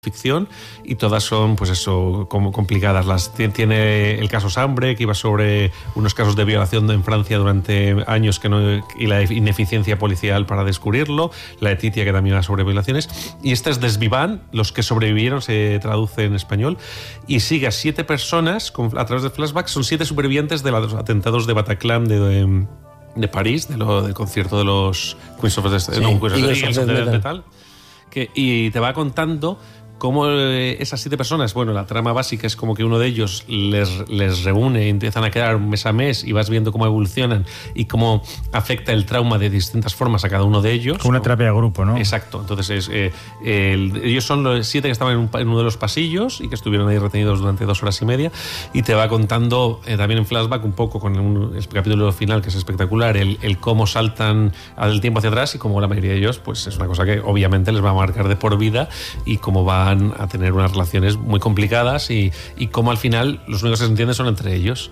ficción y todas son pues eso como complicadas. Tiene el caso Sambre, que iba sobre unos casos de violación en Francia durante años y la ineficiencia policial para descubrirlo, la de Titia, que también iba sobre violaciones, y esta es Desvivant, los que sobrevivieron, se traduce en español, y sigue a 7 personas a través de flashbacks. Son 7 supervivientes de los atentados de Bataclan de París, del concierto de los Queens of the Metal, y te va contando cómo esas 7 personas, bueno, la trama básica es como que uno de ellos les reúne y empiezan a quedar mes a mes y vas viendo cómo evolucionan y cómo afecta el trauma de distintas formas a cada uno de ellos. Como una terapia de grupo, ¿no? Exacto. Entonces, ellos son los 7 que estaban en uno de los pasillos y que estuvieron ahí retenidos durante 2 horas y media, y te va contando también en flashback un poco con el capítulo final, que es espectacular, el cómo saltan al tiempo hacia atrás y cómo la mayoría de ellos, pues es una cosa que obviamente les va a marcar de por vida, y cómo van a tener unas relaciones muy complicadas y cómo al final los únicos que se entienden son entre ellos.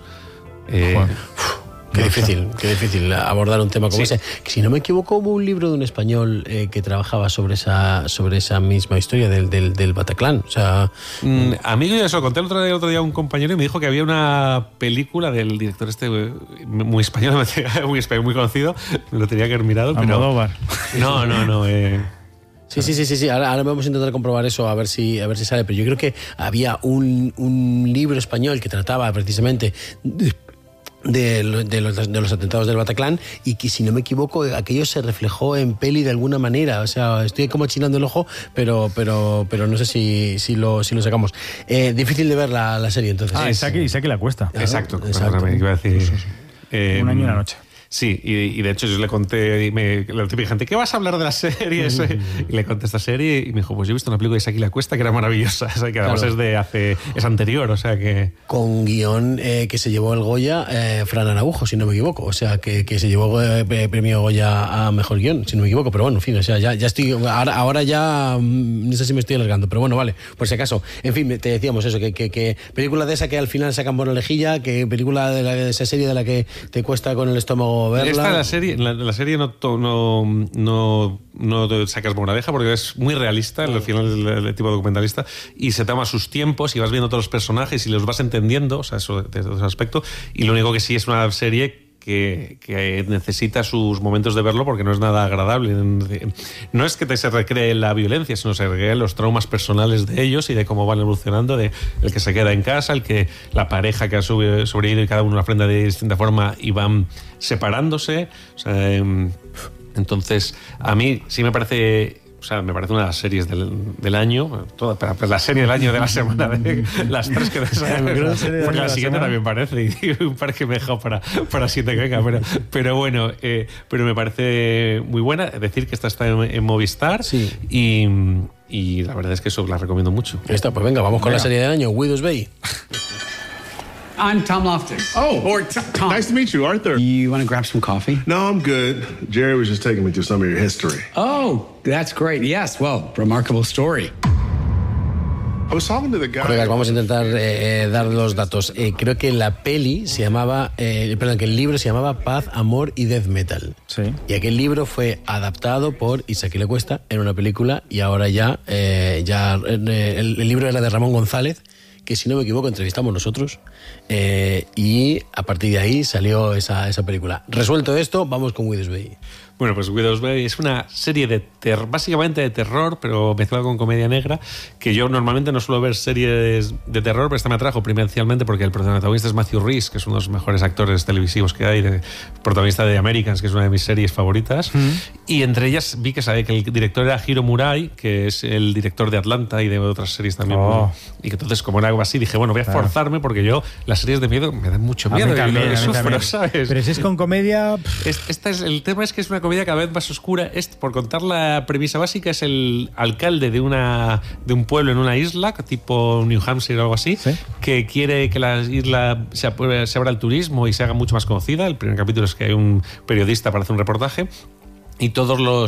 Qué difícil abordar un tema como ese. Si no me equivoco, hubo un libro de un español que trabajaba sobre esa misma historia del Bataclan. O sea, a mí eso lo conté el otro día a un compañero y me dijo que había una película del director muy español, muy conocido, me lo tenía que haber mirado. Almodóvar. No. Sí. Ahora vamos a intentar comprobar eso, a ver si sale. Pero yo creo que había un libro español que trataba precisamente de los atentados del Bataclan, y que, si no me equivoco, aquello se reflejó en peli de alguna manera. O sea, estoy como achinando el ojo, pero no sé si lo sacamos. Difícil de ver la serie, entonces. Isaac y la Cuesta. Exacto. Iba a decir, Un año y una noche. Sí, y de hecho yo le conté, la típica gente, ¿qué vas a hablar de la serie? Y le conté esta serie y me dijo, pues yo he visto una película de Isaac y la Cuesta que era maravillosa, o sea, que además es anterior, o sea que... Con guión que se llevó el Goya Fran Araujo, si no me equivoco, o sea, que se llevó premio Goya a Mejor Guión, si no me equivoco, pero bueno, en fin, o sea, ya estoy, ahora ya, no sé si me estoy alargando, pero bueno, vale, por si acaso. En fin, te decíamos eso, que película de esa que al final sacan por lejilla, que película de esa serie de la que te cuesta con el estómago verla. Esta la serie no te sacas por una oreja porque es muy realista, al final el tipo documentalista, y se toma sus tiempos y vas viendo todos los personajes y los vas entendiendo, o sea, eso desde ese aspecto, y lo único que sí es una serie que necesita sus momentos de verlo porque no es nada agradable. No es que se recree la violencia, sino se recreen los traumas personales de ellos y de cómo van evolucionando, de el que se queda en casa, la pareja que ha sobrevivido y cada uno aprende de distinta forma y van separándose. O sea, entonces, a mí sí me parece... O sea, me parece una de las series del año, la serie del año de la semana, de las 3 que porque la siguiente también parece, y un par que me he dejado para 7 que venga, pero bueno, pero me parece muy buena. Es decir, que esta está en Movistar, sí. Y la verdad es que eso la recomiendo mucho. Pues venga, vamos con la serie del año, Widow's Bay. I'm Tom Loftus. Tom. Nice to meet you, Arthur. You want to grab some coffee? No, I'm good. Jerry was just taking me through some of your history. Oh, that's great. Yes, well, remarkable story. I was talking to the guy. Colegas, vamos a intentar dar los datos. Creo que la peli se llamaba, que el libro se llamaba Paz, Amor y Death Metal. Sí. Y aquel libro fue adaptado por Isaac y la Cuesta en una película, y ahora el libro era de Ramón González, que, si no me equivoco, entrevistamos nosotros, y a partir de ahí salió esa película. Resuelto esto, vamos con Widow's Bay. Bueno, pues Widow's Bay es una serie básicamente de terror, pero mezclado con comedia negra, que yo normalmente no suelo ver series de terror, pero esta me atrajo primordialmente porque el protagonista es Matthew Rhys, que es uno de los mejores actores televisivos que hay, protagonista de Americans, que es una de mis series favoritas, y entre ellas vi que el director era Hiro Murai, que es el director de Atlanta y de otras series también. Y que entonces, como era algo así, dije, bueno, voy a forzarme porque yo las series de miedo me dan mucho miedo. ¿Sabes? Pero si es con comedia... El tema es que es una comedia cada vez más oscura. Por contar la premisa básica, es el alcalde de un pueblo en una isla, tipo New Hampshire o algo así, ¿sí?, que quiere que la isla se abra al turismo y se haga mucho más conocida. El primer capítulo es que hay un periodista para hacer un reportaje, y todos los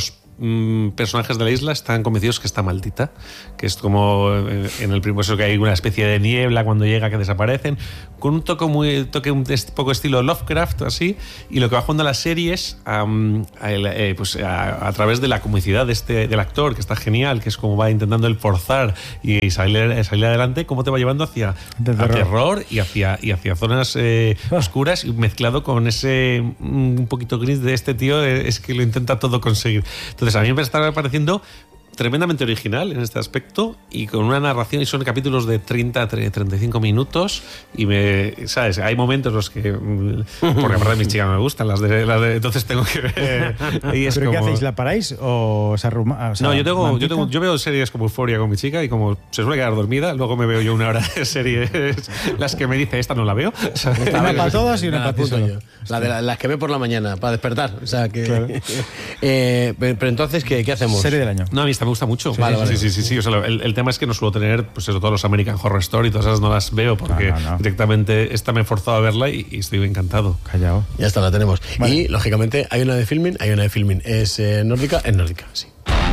personajes de la isla están convencidos que está maldita, que es como en el primer eso que hay una especie de niebla cuando llega que desaparecen, con un toque un poco estilo Lovecraft así, y lo que va jugando la serie es a través de la comicidad del actor, que está genial, que es como va intentando el forzar y salir adelante, cómo te va llevando hacia terror y hacia zonas oscuras, y mezclado con ese un poquito gris de este tío, es que lo intenta todo conseguir. Entonces a mí me está pareciendo tremendamente original en este aspecto, y con una narración, y son capítulos de 30-35 minutos, y ¿sabes? Hay momentos en los que, porque aparte mis chicas no me gustan las de entonces tengo que ver, y es ¿Pero como, qué hacéis? ¿La paráis o se arruma? no, yo veo series como Euphoria con mi chica, y como se suele quedar dormida, luego me veo yo una hora de series las que me dice esta no la veo. Una para todas y una para ti apunto solo. yo. Las que ve por la mañana, para despertar. O sea, que... Claro. Pero entonces, ¿qué hacemos? Serie del año. No, a mí esta me gusta mucho. Vale. Sí. O sea, el tema es que no suelo tener, pues eso, todos los American Horror Story y todas esas no las veo, porque No. directamente esta me he forzado a verla y estoy encantado. Callao. Ya está, la tenemos. Vale. Y, lógicamente, hay una de filming. ¿Es nórdica? Es nórdica, sí.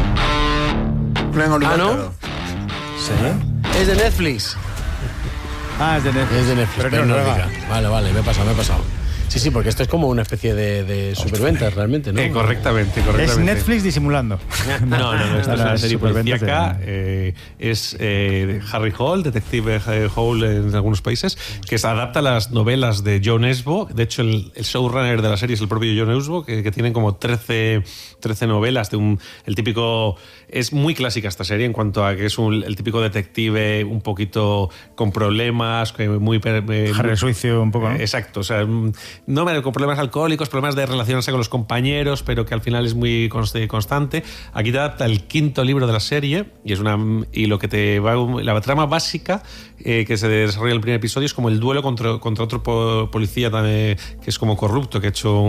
¿no? ¿Sí? Es de Netflix. Es de Netflix. Es de Netflix, Pero pero no, nórdica. Vale, me he pasado. Sí, porque esto es como una especie de superventas, realmente, ¿no? Correctamente. Es Netflix disimulando. No, esta es una serie superventas policíaca. Es Harry Hole, detective Hole en algunos países, que se adapta a las novelas de John Esbo. De hecho, el showrunner de la serie es el propio John Esbo, que tienen como 13 novelas de el típico... Es muy clásica esta serie en cuanto a que es el típico detective un poquito con problemas, muy... Harry Suicio un poco, ¿no? Exacto, o sea, con problemas alcohólicos, problemas de relacionarse con los compañeros, pero que al final es muy constante. Aquí te adapta el 5º libro de la serie, y lo que te va... La trama básica que se desarrolla en el primer episodio es como el duelo contra otro policía también, que es como corrupto,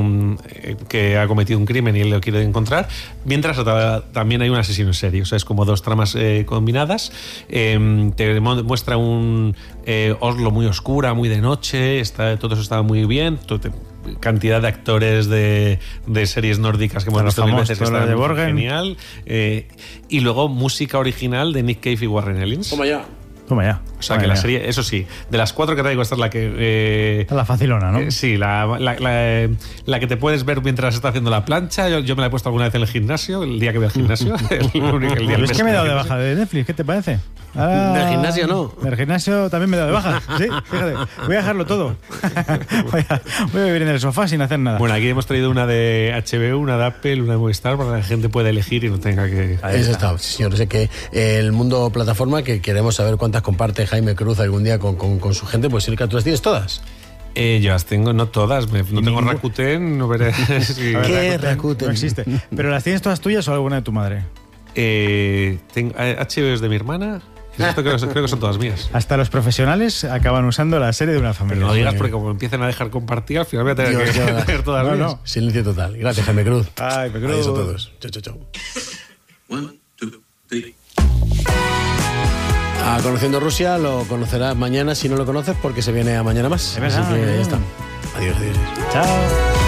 que ha cometido un crimen y él lo quiere encontrar, mientras también hay un asesino en serie. O sea, es como dos tramas combinadas. Te muestra un Oslo muy oscura, muy de noche, todo eso estaba muy bien. Cantidad de actores de series nórdicas que hemos visto mil veces, que están de Borgen. Genial. Y luego música original de Nick Cave y Warren Ellis. Toma ya. O sea, que la serie, eso sí, de las 4 que traigo, esta es la que... La facilona, ¿no? Sí, la que te puedes ver mientras estás haciendo la plancha. Yo me la he puesto alguna vez en el gimnasio, el día que voy al gimnasio. el día Es que me he dado de baja de Netflix, ¿qué te parece? Del gimnasio no. Del gimnasio también me he dado de baja. Sí, fíjate. Voy a dejarlo todo. voy a vivir en el sofá sin hacer nada. Bueno, aquí hemos traído una de HBO, una de Apple, una de Movistar, para que la gente pueda elegir y no tenga que... Eso está, sí, señor. Sé que el mundo plataforma, que queremos saber cuántas comparte Jaime Cruz algún día con su gente, pues Silka, ¿tú las tienes todas? Yo las tengo, no todas. No tengo Rakuten, no veré. Sí. ¿Qué Rakuten? No existe. ¿Pero las tienes todas tuyas o alguna de tu madre? HBO es de mi hermana. Esto creo que son todas mías. Hasta los profesionales acaban usando la serie de una familia. Pero no digas, porque como empiezan a dejar compartir, al final voy a tener que tener todas mías. No. Silencio total. Gracias, Jaime Cruz. Ay, me creo. Adiós a todos. Chao. 1, 2, 3. Conociendo Rusia, lo conocerás mañana si no lo conoces, porque se viene a mañana más. Es verdad, Así que ya está. Adiós. Chao.